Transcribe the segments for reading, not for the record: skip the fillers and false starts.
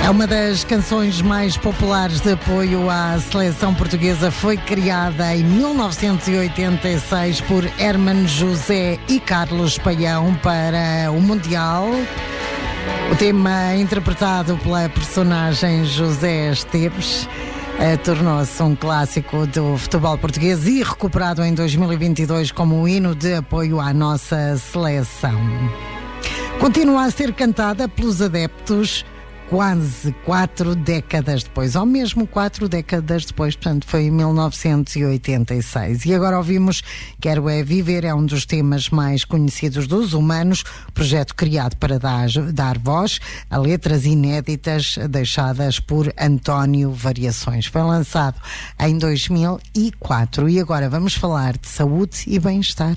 É uma das canções mais populares de apoio à seleção portuguesa. Foi criada em 1986 por Hermano José e Carlos Paião para o Mundial. O tema, interpretado pela personagem José Esteves, tornou-se um clássico do futebol português e recuperado em 2022 como um hino de apoio à nossa seleção. Continua a ser cantada pelos adeptos quase 4 décadas depois, ou mesmo 4 décadas depois, portanto foi em 1986. E agora ouvimos Quero é Viver, é um dos temas mais conhecidos dos Humanos, projeto criado para dar voz a letras inéditas deixadas por António Variações. Foi lançado em 2004 e agora vamos falar de saúde e bem-estar.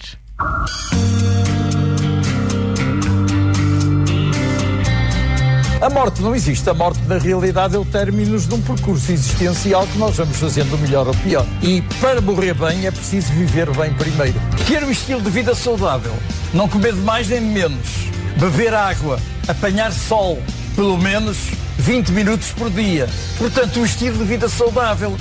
A morte não existe. A morte, na realidade, é o término de um percurso existencial que nós vamos fazendo melhor ou pior. E para morrer bem é preciso viver bem primeiro. Ter um estilo de vida saudável. Não comer de mais nem de menos. Beber água. Apanhar sol. Pelo menos 20 minutos por dia. Portanto, um estilo de vida saudável.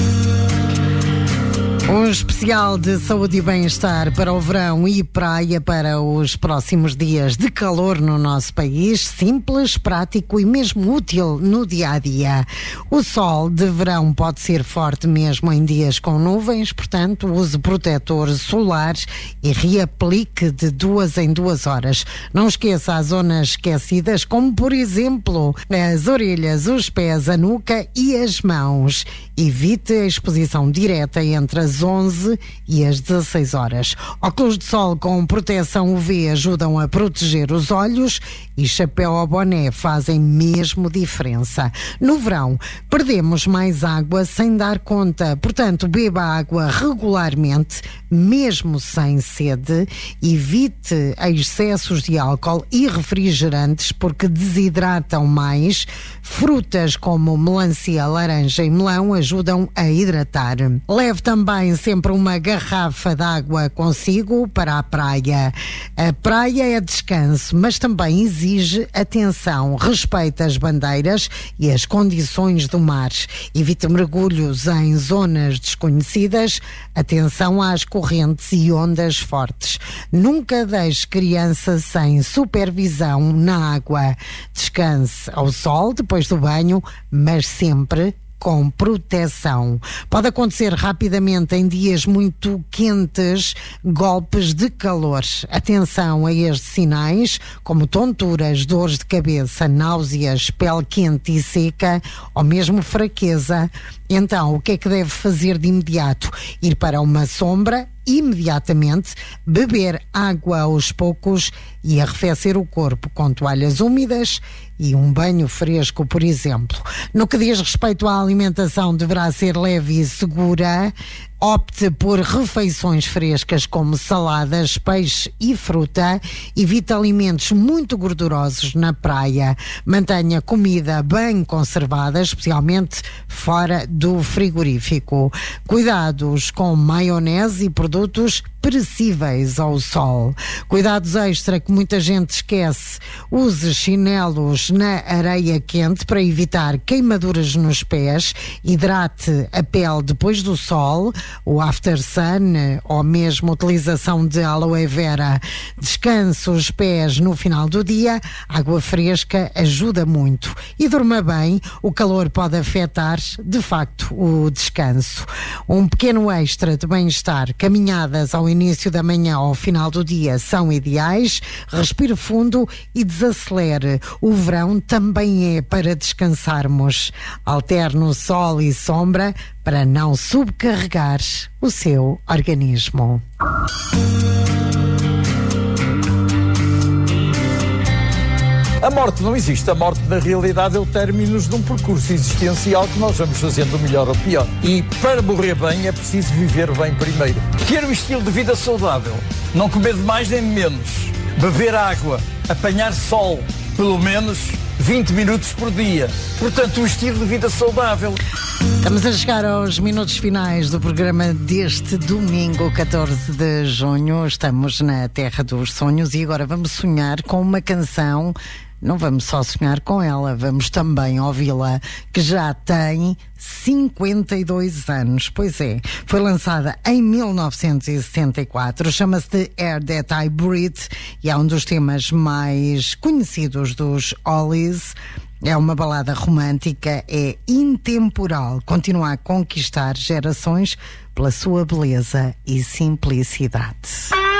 Um especial de saúde e bem-estar para o verão e praia para os próximos dias de calor no nosso país, simples, prático e mesmo útil no dia-a-dia. O sol de verão pode ser forte mesmo em dias com nuvens, portanto, use protetores solares e reaplique de 2 em 2 horas. Não esqueça as zonas esquecidas, como por exemplo as orelhas, os pés, a nuca e as mãos. Evite a exposição direta entre as 11 e as 16 horas. Óculos de sol com proteção UV ajudam a proteger os olhos e chapéu ou boné fazem mesmo diferença. No verão, perdemos mais água sem dar conta. Portanto, beba água regularmente, mesmo sem sede. Evite excessos de álcool e refrigerantes porque desidratam mais. Frutas como melancia, laranja e melão ajudam a hidratar. Leve também sempre uma garrafa de água consigo para a praia. A praia é descanso, mas também exige atenção. Respeite as bandeiras e as condições do mar. Evite mergulhos em zonas desconhecidas. Atenção às correntes e ondas fortes. Nunca deixe criança sem supervisão na água. Descanse ao sol depois do banho, mas sempre com proteção. Pode acontecer rapidamente em dias muito quentes golpes de calor. Atenção a estes sinais, como tonturas, dores de cabeça, náuseas, pele quente e seca ou mesmo fraqueza. Então, o que é que deve fazer de imediato? Ir para uma sombra imediatamente, beber água aos poucos e arrefecer o corpo com toalhas úmidas e um banho fresco, por exemplo. No que diz respeito à alimentação, deverá ser leve e segura. Opte por refeições frescas como saladas, peixe e fruta. Evite alimentos muito gordurosos na praia. Mantenha comida bem conservada, especialmente fora do frigorífico. Cuidados com maionese e produtos perecíveis ao sol. Cuidados extra que muita gente esquece. Use chinelos na areia quente para evitar queimaduras nos pés. Hidrate a pele depois do sol, o after sun ou mesmo utilização de aloe vera. Descanse os pés no final do dia. Água fresca ajuda muito. E durma bem. O calor pode afetar, de facto, o descanso. Um pequeno extra de bem-estar. Caminhadas ao início da manhã ou ao final do dia são ideais. Respire fundo e desacelere. O verão também é para descansarmos. Alterne sol e sombra para não subcarregar o seu organismo. A morte não existe. A morte, na realidade, é o término de um percurso existencial que nós vamos fazendo melhor ou pior. E para morrer bem é preciso viver bem primeiro. Ter um estilo de vida saudável. Não comer de mais nem de menos. Beber água. Apanhar sol. Pelo menos 20 minutos por dia. Portanto, um estilo de vida saudável. Estamos a chegar aos minutos finais do programa deste domingo, 14 de junho. Estamos na Terra dos Sonhos e agora vamos sonhar com uma canção não vamos só sonhar com ela, vamos também ouvi-la, que já tem 52 anos. Pois é, foi lançada em 1974, chama-se The Air That I Breathe e é um dos temas mais conhecidos dos Hollies. É uma balada romântica, é intemporal, continua a conquistar gerações pela sua beleza e simplicidade.